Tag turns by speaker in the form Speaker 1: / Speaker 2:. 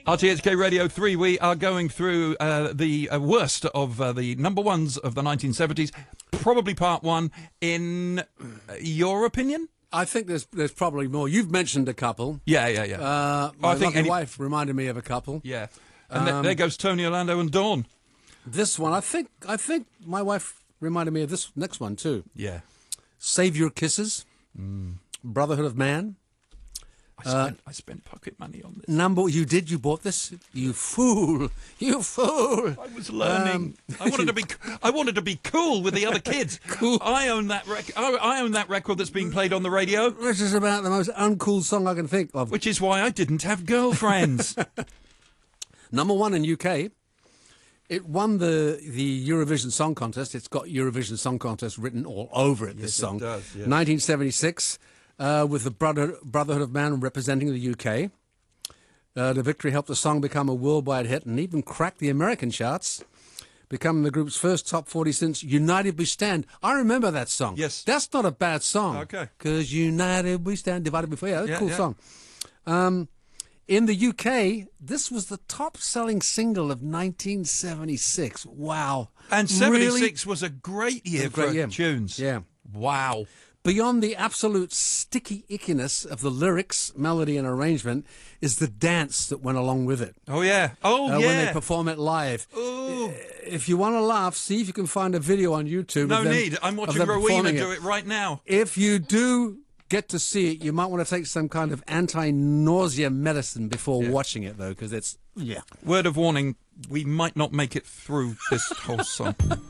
Speaker 1: RTHK Radio 3, we are going through the worst of the number ones of the 1970s. Probably part one, in your opinion?
Speaker 2: I think there's probably more. You've mentioned a couple.
Speaker 1: Yeah.
Speaker 2: My lovely wife reminded me of a couple.
Speaker 1: Yeah. And there goes Tony Orlando and Dawn.
Speaker 2: This one, I think my wife reminded me of this next one too.
Speaker 1: Yeah.
Speaker 2: Save Your Kisses. Brotherhood of Man.
Speaker 1: I spent pocket money on this.
Speaker 2: You bought this? You fool! You fool!
Speaker 1: I was learning. I wanted to be cool with the other kids.
Speaker 2: Cool.
Speaker 1: I own that record that's being played on the radio.
Speaker 2: This is about the most uncool song I can think of.
Speaker 1: Which is why I didn't have girlfriends.
Speaker 2: Number one in UK. It won the Eurovision Song Contest. It's got Eurovision Song Contest written all over it, this song.
Speaker 1: It does, yeah.
Speaker 2: 1976, with the Brotherhood of Man representing the UK. The victory helped the song become a worldwide hit and even crack the American charts, becoming the group's first top 40 since United We Stand. I remember that song.
Speaker 1: Yes.
Speaker 2: That's not a bad song.
Speaker 1: Okay.
Speaker 2: Because United We Stand, divided before. Yeah, that's a cool
Speaker 1: yeah.
Speaker 2: song. In the UK, this was the top-selling single of 1976. Wow.
Speaker 1: And 76 was a great year for tunes.
Speaker 2: Yeah.
Speaker 1: Wow.
Speaker 2: Beyond the absolute sticky ickiness of the lyrics, melody and arrangement is the dance that went along with it.
Speaker 1: Oh, yeah. Oh, yeah.
Speaker 2: When they perform it live.
Speaker 1: Ooh.
Speaker 2: If you want to laugh, see if you can find a video on YouTube.
Speaker 1: No need. I'm watching Rowena do it right now.
Speaker 2: If you do get to see it, you might want to take some kind of anti-nausea medicine before watching it, though, because it's... Yeah.
Speaker 1: Word of warning, we might not make it through this whole song.